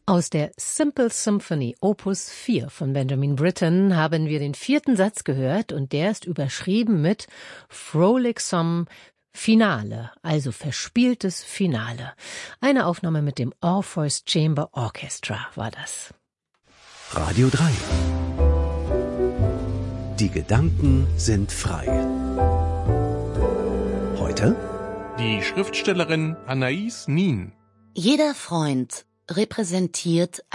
Aus der Simple Symphony Opus 4 von Benjamin Britten haben wir den 4. Satz gehört und der ist überschrieben mit Frolicsome Finale, also verspieltes Finale. Eine Aufnahme mit dem Orpheus Chamber Orchestra war das. Radio 3. Die Gedanken sind frei. Heute die Schriftstellerin Anaïs Nin. Jeder Freund repräsentiert